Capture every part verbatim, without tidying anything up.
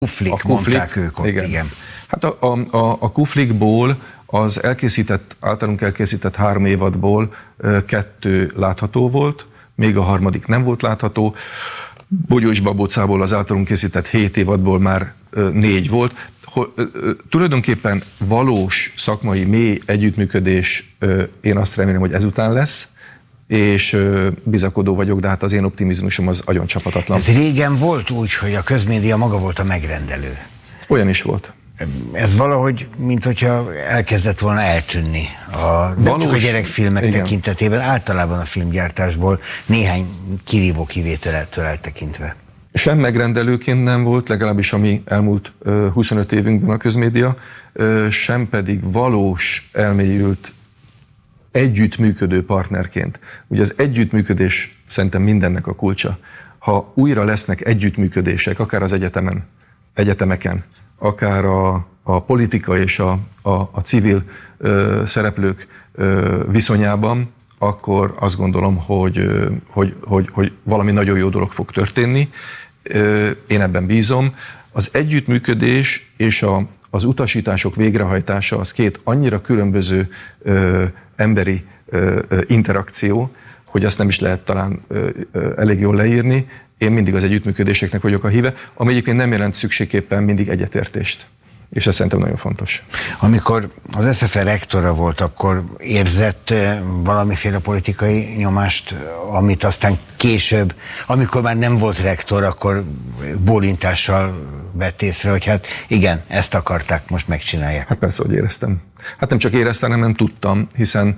Kuflik, a kuflik, mondták ők ott, igen. igen. Hát a, a, a, a kuflikból, az elkészített, általunk elkészített három évadból kettő látható volt, még a harmadik nem volt látható. Bogyó és Babócából az általunk készített hét évadból már négy volt. Tulajdonképpen valós szakmai mély együttműködés, én azt remélem, hogy ezután lesz, és bizakodó vagyok, de hát az én optimizmusom az agyon csapatatlan. Ez régen volt úgy, hogy a közmédia maga volt a megrendelő. Olyan is volt. Ez valahogy, mint hogyha elkezdett volna eltűnni. A, nem Valós, csak a gyerekfilmek igen. tekintetében, általában a filmgyártásból néhány kirívó kivételettől eltekintve. Sem megrendelőként nem volt, legalábbis ami elmúlt uh, huszonöt évünkben a közmédia, uh, sem pedig valós, elmélyült, együttműködő partnerként. Ugye az együttműködés szerintem mindennek a kulcsa. Ha újra lesznek együttműködések, akár az egyetemen, egyetemeken, akár a, a politika és a, a, a civil ö, szereplők ö, viszonyában, akkor azt gondolom, hogy, ö, hogy, hogy, hogy valami nagyon jó dolog fog történni. Ö, én ebben bízom. Az együttműködés és a, az utasítások végrehajtása az két annyira különböző ö, emberi ö, ö, interakció, hogy azt nem is lehet talán ö, ö, elég jól leírni. Én mindig az együttműködéseknek vagyok a híve, ami egyébként nem jelent szükségképpen mindig egyetértést. És ez szerintem nagyon fontos. Amikor az es ef e rektora volt, akkor érzett valamiféle politikai nyomást, amit aztán később, amikor már nem volt rektor, akkor bólintással vett észre, hogy hát igen, ezt akarták, most megcsinálják. Hát persze, hogy éreztem. Hát nem csak éreztem, hanem nem tudtam, hiszen,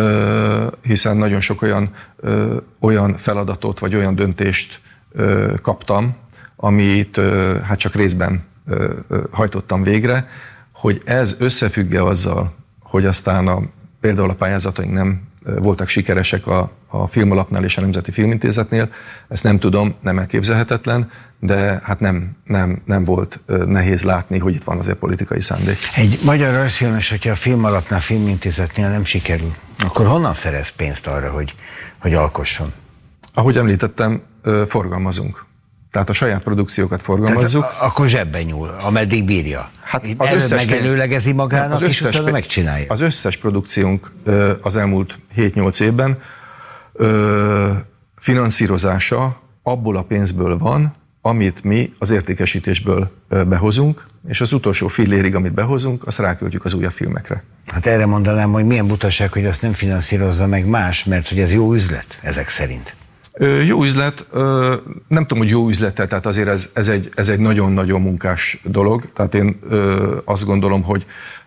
ö, hiszen nagyon sok olyan, ö, olyan feladatot, vagy olyan döntést ö, kaptam, amit ö, hát csak részben ö, ö, hajtottam végre, hogy ez összefügg-e azzal, hogy aztán a, például a pályázataink nem voltak sikeresek a, a Filmalapnál és a Nemzeti Filmintézetnél, ezt nem tudom, nem elképzelhetetlen, de hát nem, nem, nem volt nehéz látni, hogy itt van azért politikai szándék. Egy magyar rajzfilmes, hogyha a Filmalapnál, Filmintézetnél nem sikerül, akkor honnan szerez pénzt arra, hogy, hogy alkosson? Ahogy említettem, forgalmazunk. Tehát a saját produkciókat forgalmazzuk. Tehát akkor zsebben nyúl, ameddig bírja. Hát az összes megelőlegezi magának, az és utána megcsinálja. Az összes produkciónk az elmúlt hét-nyolc évben finanszírozása abból a pénzből van, amit mi az értékesítésből behozunk, és az utolsó fillérig, amit behozunk, azt ráköltjük az újabb filmekre. Hát erre mondanám, hogy milyen butaság, hogy azt nem finanszírozza meg más, mert hogy ez jó üzlet, ezek szerint. Jó üzlet, nem tudom, hogy jó üzlet, tehát azért ez, ez egy, ez egy nagyon-nagyon munkás dolog. Tehát én azt gondolom, hogy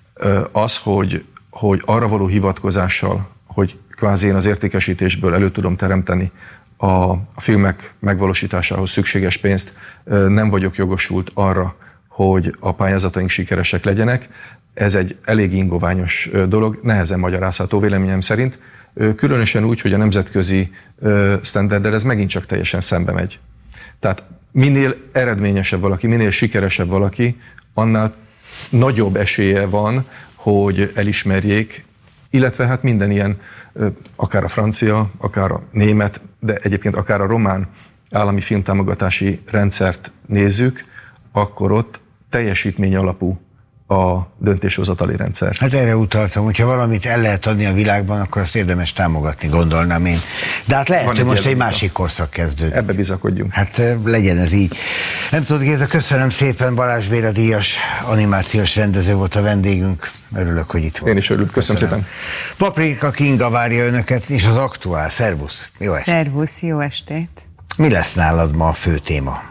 az, hogy, hogy arra való hivatkozással, hogy kvázi én az értékesítésből elő tudom teremteni a, a filmek megvalósításához szükséges pénzt, nem vagyok jogosult arra, hogy a pályázataink sikeresek legyenek. Ez egy elég ingoványos dolog, nehezen magyarázható véleményem szerint. Különösen úgy, hogy a nemzetközi sztenderddel ez megint csak teljesen szembe megy. Tehát minél eredményesebb valaki, minél sikeresebb valaki, annál nagyobb esélye van, hogy elismerjék, illetve hát minden ilyen, akár a francia, akár a német, de egyébként akár a román állami filmtámogatási rendszert nézzük, akkor ott teljesítmény alapú a döntéshozatali rendszer. Hát erre utaltam, hogyha valamit el lehet adni a világban, akkor azt érdemes támogatni, gondolnám én. De hát lehet, hogy most egy másik korszak kezdődik. Ebbe bizakodjunk. Hát legyen ez így. Nem tudod, Géza, köszönöm szépen, Balázs Béla díjas animációs rendező volt a vendégünk. Örülök, hogy itt volt. Én is örülök, köszönöm, köszönöm szépen. Paprika Kinga várja önöket, és az Aktuál. Szervusz, jó estét. Szervusz, jó estét. Mi lesz nálad ma a fő téma?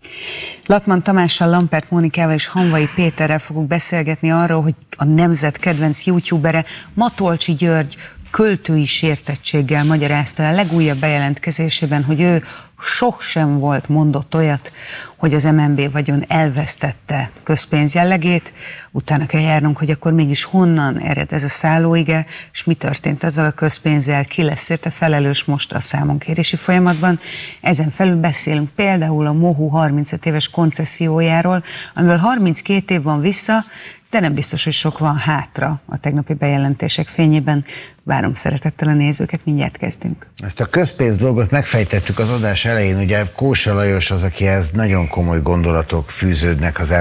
Latman Tamással, Lampert Mónikával és Hanvai Péterrel fogunk beszélgetni arról, hogy a nemzet kedvenc youtubere Matolcsi György költői sértettséggel magyarázta a legújabb bejelentkezésében, hogy ő sohasem volt mondott olyat, hogy az em en bé vagyon elvesztette közpénz jellegét. Utána kell járnunk, hogy akkor mégis honnan ered ez a szállóige, és mi történt azzal a közpénzzel, ki lesz érte felelős most a számonkérési folyamatban. Ezen felül beszélünk például a Mohu harmincöt éves koncessziójáról, amiből harminckét év van vissza, de nem biztos, hogy sok van hátra a tegnapi bejelentések fényében. Várom szeretettel a nézőket, mindjárt kezdünk. Ezt a közpénz dolgot megfejtettük az adás elején, ugye Kósa Lajos az, akihez nagyon komoly gondolatok fűződnek az